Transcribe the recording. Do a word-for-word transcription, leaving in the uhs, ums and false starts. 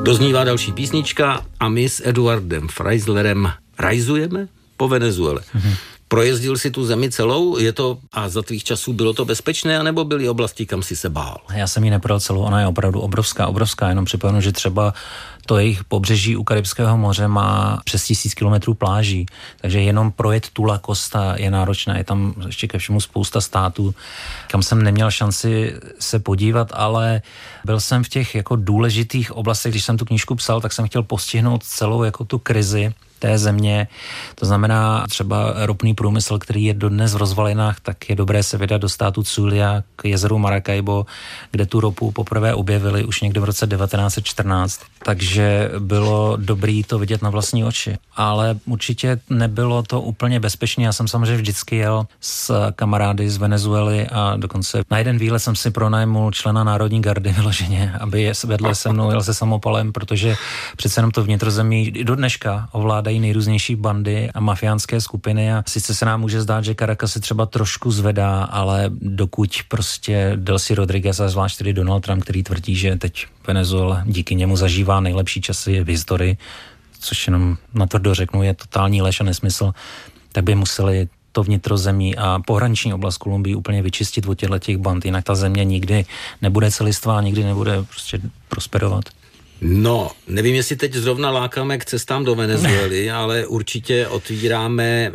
Doznívá další písnička a my s Eduardem Freislerem rajzujeme po Venezuele. Mm-hmm. Projezdil si tu zemi celou, je to, a za tvých časů bylo to bezpečné, anebo byly oblasti, kam si se bál? Já jsem ji neprojel celou, ona je opravdu obrovská, obrovská, jenom připomenu, že třeba to jejich pobřeží u Karibského moře má přes tisíc kilometrů pláží, takže jenom projet tu La Costa je náročné, je tam ještě ke všemu spousta států, kam jsem neměl šanci se podívat, ale byl jsem v těch jako důležitých oblastech, když jsem tu knížku psal, tak jsem chtěl postihnout celou jako tu krizi té země, to znamená třeba ropný průmysl, který je dodnes v rozvalinách, tak je dobré se vydat do státu Zulia k jezeru Maracaibo, kde tu ropu poprvé objevili už někdy v roce devatenáct set čtrnáct, takže bylo dobré to vidět na vlastní oči. Ale určitě nebylo to úplně bezpečné, já jsem samozřejmě vždycky jel s kamarády z Venezuely a dokonce na jeden výlet jsem si pronajmul člena Národní gardy vyloženě, aby je vedle se mnou jel se samopalem, protože přece jenom to vnitrozemí do dneška ovládají nejrůznější bandy a mafiánské skupiny a sice se nám může zdát, že Caracas se třeba trošku zvedá, ale dokud prostě Delcy Rodriguez a zvlášť tedy Donald Trump, který tvrdí, že teď Venezuela díky němu zažívá nejlepší časy v historii, což jenom na to dořeknu, je totální lež a nesmysl, tak by museli to vnitrozemí a pohraniční oblast Kolumbii úplně vyčistit od těchto band, jinak ta země nikdy nebude celistvá, nikdy nebude prostě prosperovat. No, nevím, jestli teď zrovna lákáme k cestám do Venezuely, ale určitě otvíráme